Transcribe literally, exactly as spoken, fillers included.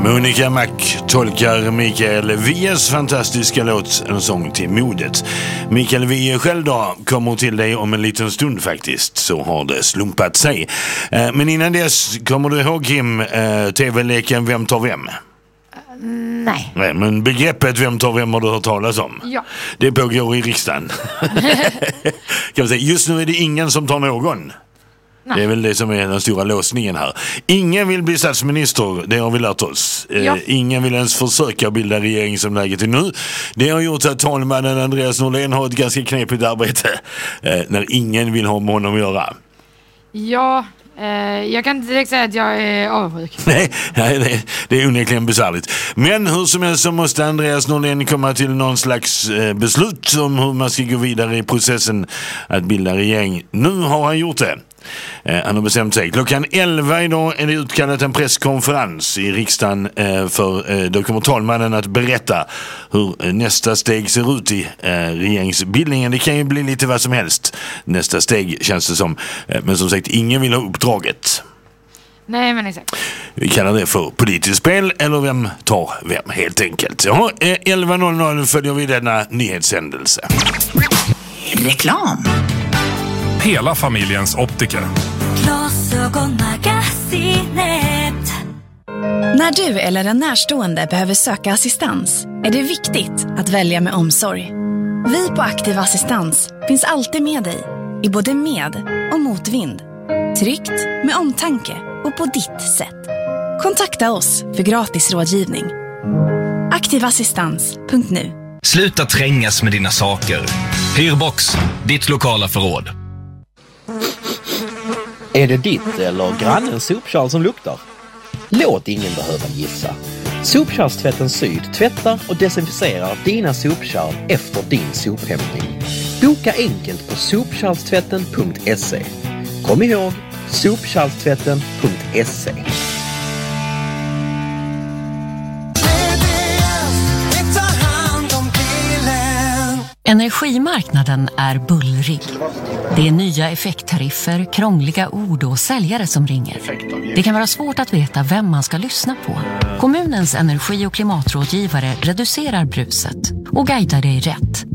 Monica Mac tolkar Mikael Wiehes fantastiska låt En sång till modet. Mikael Wiehe själv då kommer till dig om en liten stund faktiskt. Så har det slumpat sig. Men innan dess, kommer du ihåg Kim, tv-leken Vem tar vem? Nej. Nej, men begreppet Vem tar vem har du hört talas om? Ja. Det pågår i riksdagen. Kan man säga. Just nu är det ingen som tar någon. Nej. Det är väl det som är den stora låsningen här. Ingen vill bli statsminister, det har vi lärt oss. Ja. Eh, ingen vill ens försöka bilda regering som läget är nu. Det har gjort att talmannen Andreas Norlén har ett ganska knepigt arbete. Eh, när ingen vill ha med honom att göra. Ja, eh, jag kan inte direkt säga att jag är avundsjuk. Nej, nej det, det är onekligen besvärligt. Men hur som helst så måste Andreas Norlén komma till någon slags eh, beslut om hur man ska gå vidare i processen att bilda regering. Nu har han gjort det. Eh, han har bestämt sig. Klockan elva idag är det utkallat en presskonferens i riksdagen eh, för eh, då kommer talmannen att berätta hur eh, nästa steg ser ut i eh, regeringsbildningen. Det kan ju bli lite vad som helst. Nästa steg känns det som. Eh, men som sagt, ingen vill ha uppdraget. Nej, men exakt. Vi kallar det för politiskt spel eller Vem tar vem helt enkelt. Ja, eh, elva noll noll följer vi denna nyhetshändelse. Reklam. Hela familjens optiker. Glasögonmagasinet. När du eller en närstående behöver söka assistans är det viktigt att välja med omsorg. Vi på Aktiv Assistans finns alltid med dig i både med- och motvind. Tryggt, med omtanke och på ditt sätt. Kontakta oss för gratis rådgivning. aktivassistans punkt nu. Sluta trängas med dina saker. Hyrbox, ditt lokala förråd. Är det ditt eller grannens sopkärl som luktar? Låt ingen behöva gissa. Sopkärlstvätten Syd tvättar och desinficerar dina sopkärl efter din sophämtning. Boka enkelt på sopkärlstvätten punkt se. Kom ihåg, sopkärlstvätten punkt se. Energimarknaden är bullrig. Det är nya effekttariffer, krångliga ord och säljare som ringer. Det kan vara svårt att veta vem man ska lyssna på. Kommunens energi- och klimatrådgivare reducerar bruset och guidar dig rätt.